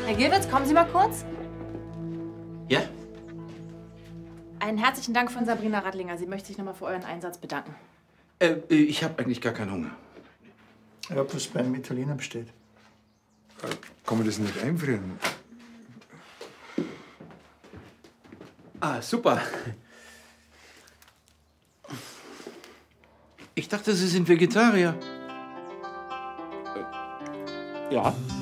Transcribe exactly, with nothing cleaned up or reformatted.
Herr Gilwitz, kommen Sie mal kurz. Ja? Einen herzlichen Dank von Sabrina Radlinger. Sie möchte sich nochmal für euren Einsatz bedanken. Äh, ich habe eigentlich gar keinen Hunger. Ich hab was beim Italiener bestellt. Kann man das nicht einfrieren? Ah, super. Ich dachte, Sie sind Vegetarier. Äh, ja.